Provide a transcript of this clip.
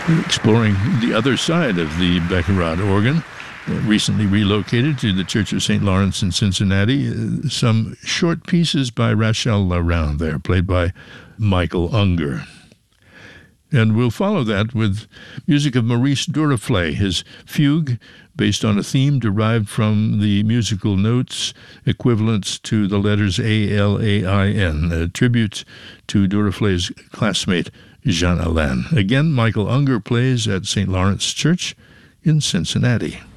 exploring the other side of the Baccarat organ, recently relocated to the Church of St. Lawrence in Cincinnati. Some short pieces by Rachel Larrain there, played by Michael Unger. And we'll follow that with music of Maurice Duruflé, his fugue, based on a theme derived from the musical notes equivalents to the letters A-L-A-I-N, a tribute to Duruflé's classmate Jean Alain. Again, Michael Unger plays at St. Lawrence Church in Cincinnati.